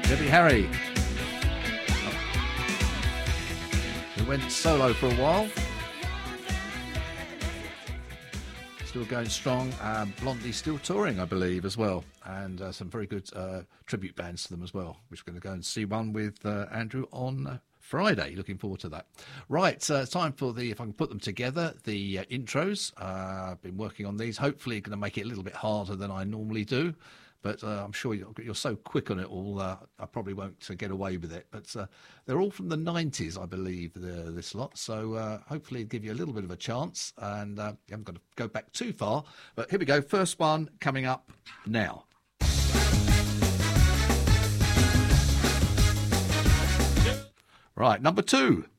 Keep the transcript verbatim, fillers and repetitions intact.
Debbie Harry. We went solo for a while. Still going strong. Uh, Blondie still touring, I believe, as well. And uh, some very good uh, tribute bands to them as well, which we're going to go and see one with uh, Andrew on uh, Friday. Looking forward to that. Right, uh, time for the, if I can put them together, the uh, intros. Uh, I've been working on these. Hopefully going to make it a little bit harder than I normally do. But uh, I'm sure you're, you're so quick on it all, uh, I probably won't uh, get away with it. But uh, they're all from the nineties, I believe, the, this lot. So uh, hopefully give you a little bit of a chance. And uh, you haven't got to go back too far. But here we go. First one coming up now. Right, number two.